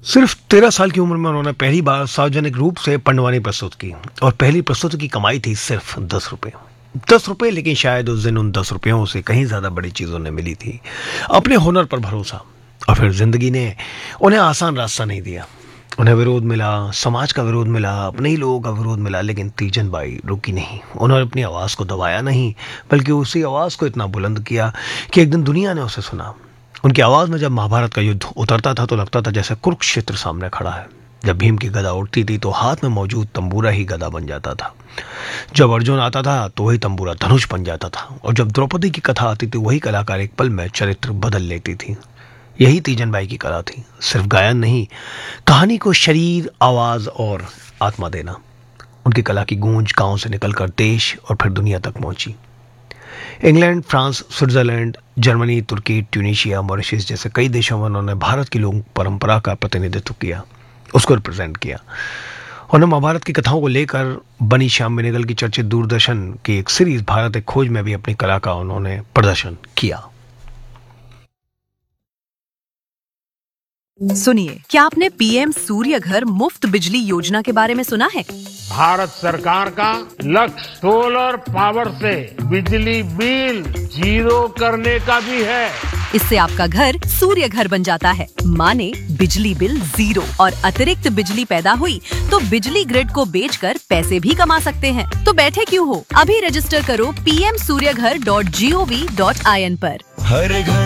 सिर्फ 13 साल की उम्र में उन्होंने पहली बार सार्वजनिक रूप से पंडवानी प्रस्तुत की और पहली प्रस्तुति की कमाई थी सिर्फ 10 रुपए। 10 रुपए, लेकिन शायद उस दिन उन 10 रुपयों से कहीं ज्यादा बड़ी चीज उन्हें मिली थी। अपने हुनर पर भरोसा। और फिर जिंदगी ने उन्हें आसान रास्ता नहीं दिया। उन्हें विरोध मिला, समाज का विरोध मिला, अपने ही लोगों का विरोध मिला, लेकिन तीजन बाई रुकी नहीं। उन्होंने अपनी आवाज को दबाया नहीं, बल्कि उसी आवाज को इतना बुलंद किया कि एक दिन दुनिया ने उसे सुना। उनकी आवाज में जब महाभारत का युद्ध उतरता था तो लगता था जैसे कुरुक्षेत्र सामने खड़ा है। जब भीम की गदा उठती थी तो हाथ में मौजूद तंबूरा ही गदा बन जाता था। जब अर्जुन आता था तो वही तंबूरा धनुष बन जाता था। और जब द्रौपदी की कथा आती थी वही कलाकार एक पल में चरित्र बदल लेती थी। यही तीजन बाई की कला थी, सिर्फ गायन नहीं, कहानी को शरीर, आवाज और आत्मा देना। उनकी कला की गूंज गांव से निकलकर देश और फिर दुनिया तक पहुंची। इंग्लैंड, फ्रांस, स्विट्जरलैंड, जर्मनी, तुर्की, ट्यूनीशिया, मॉरिशस जैसे कई देशों में उन्होंने भारत की लोक परंपरा का प्रतिनिधित्व किया, उसको रिप्रेजेंट किया। उन्होंने महाभारत की कथाओं को लेकर बनी श्याम बेनेगल की चर्चित दूरदर्शन की एक सीरीज भारत एक खोज में भी अपनी कला का उन्होंने प्रदर्शन किया। सुनिए, क्या आपने पीएम सूर्य घर मुफ्त बिजली योजना के बारे में सुना है? भारत सरकार का लक्ष्य सोलर पावर से बिजली बिल जीरो करने का भी है। इससे आपका घर सूर्य घर बन जाता है, माने बिजली बिल जीरो। और अतिरिक्त बिजली पैदा हुई तो बिजली ग्रिड को बेचकर पैसे भी कमा सकते हैं। तो बैठे क्यों हो, अभी रजिस्टर करो pmsuryaghar.gov.in पर।